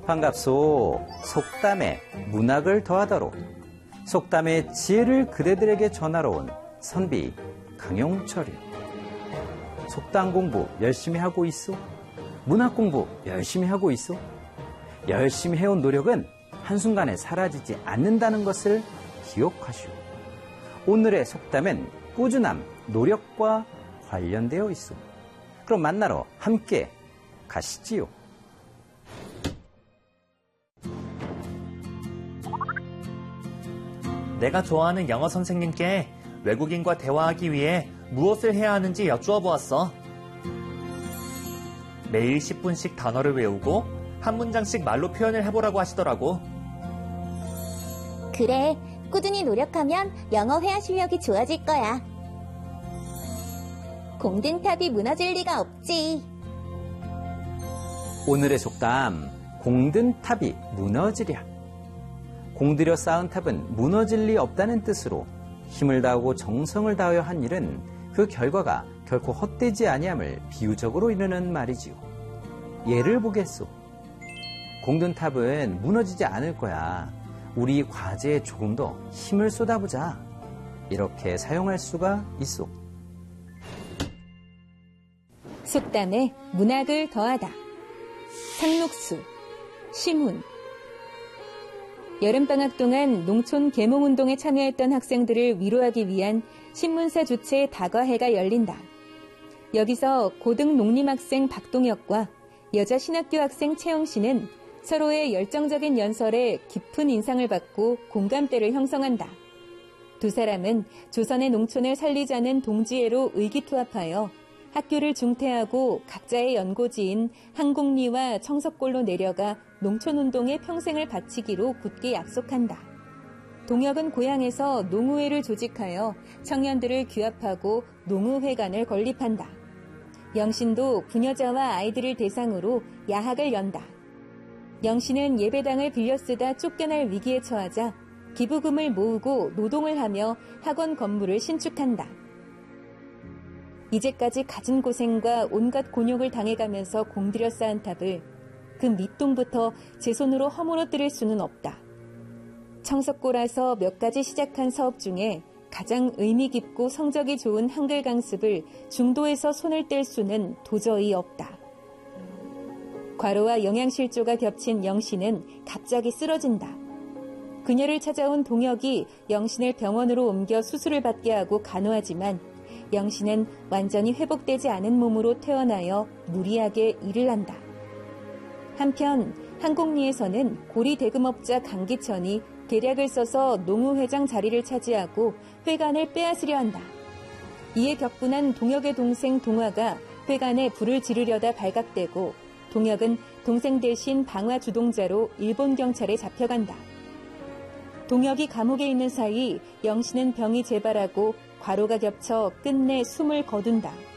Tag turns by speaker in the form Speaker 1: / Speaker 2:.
Speaker 1: 반갑소. 속담에 문학을 더하다로 속담의 지혜를 그대들에게 전하러 온 선비 강용철이요. 속담 공부 열심히 하고 있어? 문학 공부 열심히 하고 있어? 열심히 해온 노력은 한순간에 사라지지 않는다는 것을 기억하시오. 오늘의 속담은 꾸준함, 노력과 관련되어 있어. 그럼 만나러 함께 가시지요.
Speaker 2: 내가 좋아하는 영어 선생님께 외국인과 대화하기 위해 무엇을 해야 하는지 여쭈어 보았어. 매일 10분씩 단어를 외우고 한 문장씩 말로 표현을 해보라고 하시더라고.
Speaker 3: 그래, 꾸준히 노력하면 영어 회화 실력이 좋아질 거야. 공든 탑이 무너질 리가 없지.
Speaker 1: 오늘의 속담, 공든 탑이 무너지랴. 공들여 쌓은 탑은 무너질 리 없다는 뜻으로 힘을 다하고 정성을 다하여 한 일은 그 결과가 결코 헛되지 아니함을 비유적으로 이르는 말이지요. 예를 보겠소. 공든 탑은 무너지지 않을 거야. 우리 과제에 조금 더 힘을 쏟아보자. 이렇게 사용할 수가 있소.
Speaker 4: 속담에 문학을 더하다. 상록수, 심훈. 여름방학 동안 농촌 계몽운동에 참여했던 학생들을 위로하기 위한 신문사 주최 다과회가 열린다. 여기서 고등 농림학생 박동혁과 여자 신학교 학생 채영씨는 서로의 열정적인 연설에 깊은 인상을 받고 공감대를 형성한다. 두 사람은 조선의 농촌을 살리자는 동지애로 의기투합하여 학교를 중퇴하고 각자의 연고지인 한국리와 청석골로 내려가 농촌운동에 평생을 바치기로 굳게 약속한다. 동혁은 고향에서 농우회를 조직하여 청년들을 규합하고 농우회관을 건립한다. 영신도 부녀자와 아이들을 대상으로 야학을 연다. 영신은 예배당을 빌려 쓰다 쫓겨날 위기에 처하자 기부금을 모으고 노동을 하며 학원 건물을 신축한다. 이제까지 갖은 고생과 온갖 곤욕을 당해가면서 공들여 쌓은 탑을 그 밑동부터 제 손으로 허물어뜨릴 수는 없다. 청석골에서 몇 가지 시작한 사업 중에 가장 의미 깊고 성적이 좋은 한글 강습을 중도에서 손을 뗄 수는 도저히 없다. 과로와 영양실조가 겹친 영신은 갑자기 쓰러진다. 그녀를 찾아온 동혁이 영신을 병원으로 옮겨 수술을 받게 하고 간호하지만 영신은 완전히 회복되지 않은 몸으로 퇴원하여 무리하게 일을 한다. 한편 한국리에서는 고리 대금업자 강기천이 계략을 써서 농우회장 자리를 차지하고 회관을 빼앗으려 한다. 이에 격분한 동혁의 동생 동화가 회관에 불을 지르려다 발각되고 동혁은 동생 대신 방화 주동자로 일본 경찰에 잡혀간다. 동혁이 감옥에 있는 사이 영신은 병이 재발하고 과로가 겹쳐 끝내 숨을 거둔다.